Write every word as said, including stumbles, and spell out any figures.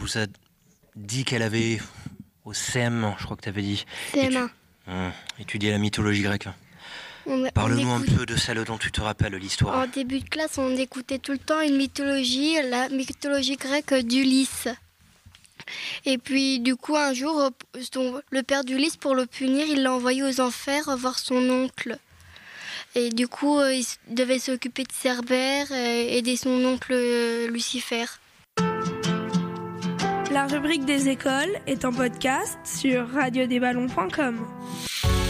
vous a dit qu'elle avait au C M, je crois que tu avais dit. C M un. Étu... Hum, étudier la mythologie grecque. On, Parle-nous on écoute... un peu de celle dont tu te rappelles l'histoire. En début de classe, on écoutait tout le temps une mythologie, la mythologie grecque d'Ulysse. Et puis du coup, un jour, son, le père d'Ulysse, pour le punir, il l'a envoyé aux enfers voir son oncle. Et du coup, il devait s'occuper de Cerbère et aider son oncle Lucifer. La rubrique des écoles est en podcast sur radio des ballons point com.